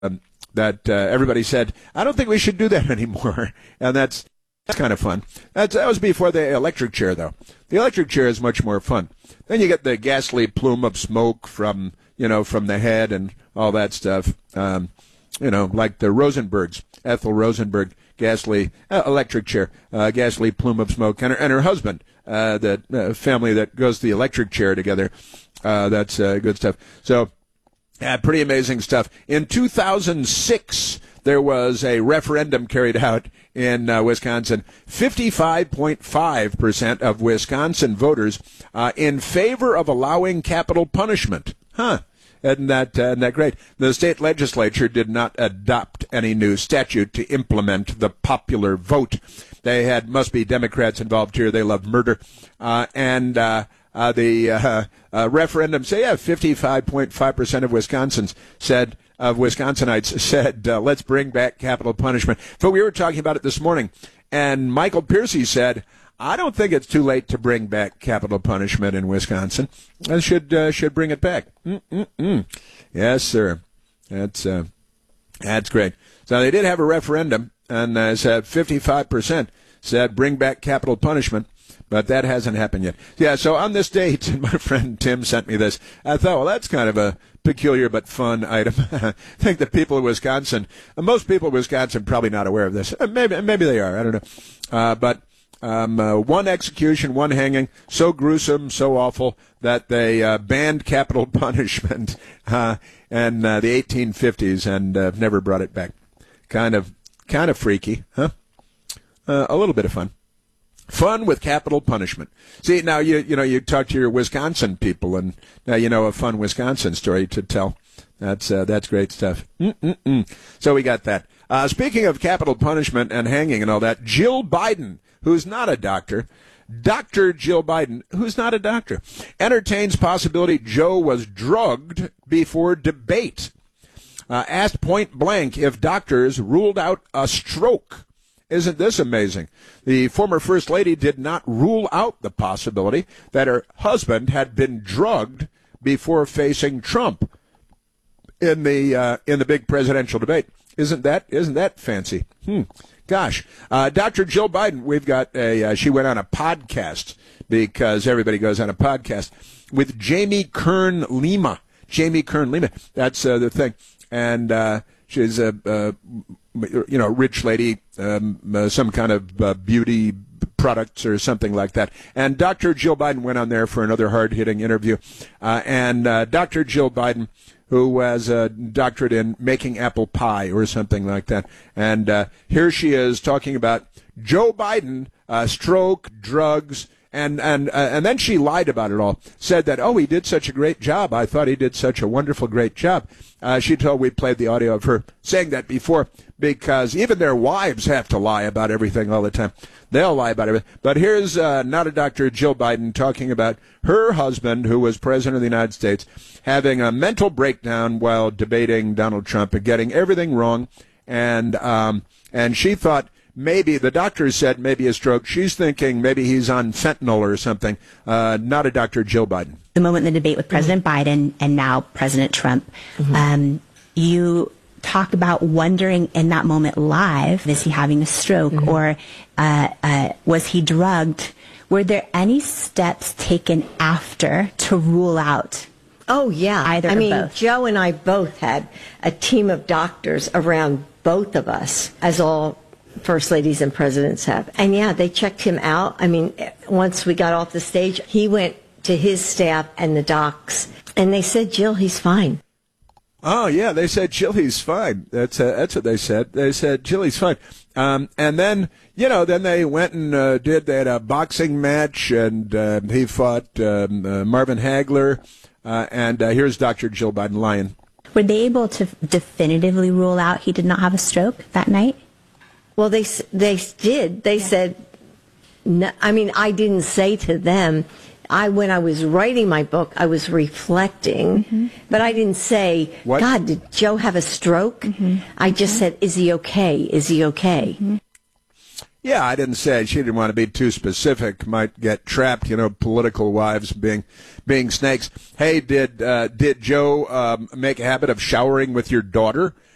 that everybody said, I don't think we should do that anymore. And that's kind of fun. That was before the electric chair, though. The electric chair is much more fun. Then you get the ghastly plume of smoke from the head and all that stuff. Like the Rosenbergs, Ethel Rosenberg, ghastly electric chair, ghastly plume of smoke, and her husband, the family that goes to the electric chair together. That's good stuff. So, pretty amazing stuff. In 2006, there was a referendum carried out in Wisconsin. 55.5% of Wisconsin voters in favor of allowing capital punishment. Isn't that great? The state legislature did not adopt any new statute to implement the popular vote. They must be Democrats involved here. They love murder. The referendum say, 55.5% of Wisconsinites said, let's bring back capital punishment. But we were talking about it this morning, and Michael Piercy said, I don't think it's too late to bring back capital punishment in Wisconsin. I should bring it back. Yes, sir. That's great. So they did have a referendum, and said 55% said bring back capital punishment, but that hasn't happened yet. Yeah, so on this date, and my friend Tim sent me this, I thought, well, that's kind of a peculiar but fun item. I think that people in Wisconsin, most people in Wisconsin, probably not aware of this. Maybe they are. I don't know. But one execution, one hanging, so gruesome, so awful that they banned capital punishment in the 1850s and never brought it back. Kind of freaky, huh? A little bit of fun. Fun with capital punishment. See, now you talk to your Wisconsin people, and now you know a fun Wisconsin story to tell. That's great stuff. So we got that. Speaking of capital punishment and hanging and all that, Jill Biden, who's not a doctor, Dr. Jill Biden, who's not a doctor, entertains possibility Joe was drugged before debate. Asked point blank if doctors ruled out a stroke. Isn't this amazing? The former First Lady did not rule out the possibility that her husband had been drugged before facing Trump in the big presidential debate. Isn't that fancy? Gosh. Dr. Jill Biden, we've got she went on a podcast because everybody goes on a podcast with Jamie Kern Lima. Jamie Kern Lima. That's the thing. And she's a rich lady, some kind of beauty products or something like that. And Dr. Jill Biden went on there for another hard-hitting interview. And Dr. Jill Biden, who has a doctorate in making apple pie or something like that. And here she is talking about Joe Biden, stroke, drugs, and then she lied about it all. Said that, he did such a great job. I thought he did such a wonderful, great job. She told we played the audio of her saying that before, because even their wives have to lie about everything all the time. They'll lie about everything. But here's not a doctor, Jill Biden, talking about her husband, who was president of the United States, having a mental breakdown while debating Donald Trump and getting everything wrong. And she thought maybe, the doctor said maybe a stroke. She's thinking maybe he's on fentanyl or something. Not a Dr. Jill Biden. The moment in the debate with President Biden and now President Trump, you talk about wondering in that moment live, is he having a stroke or was he drugged? Were there any steps taken after to rule out? Oh, yeah. Either or both? Joe and I both had a team of doctors around both of us, as all first ladies and presidents have. And, yeah, they checked him out. I mean, once we got off the stage, he went to his staff and the docs, and they said, Jill, he's fine. Oh, yeah, they said Jill, he's fine. That's what they said. They said Jill, he's fine. And then, then they went and they had a boxing match, and he fought Marvin Hagler. And here's Dr. Jill Biden lying. Were they able to definitively rule out he did not have a stroke that night? Well, they did. They said, no, I didn't say to them. When I was writing my book, I was reflecting, but I didn't say, what? God, did Joe have a stroke? I just said, is he okay? Is he okay? Yeah, I didn't say. She didn't want to be too specific. Might get trapped, political wives being snakes. Hey, did Joe make a habit of showering with your daughter?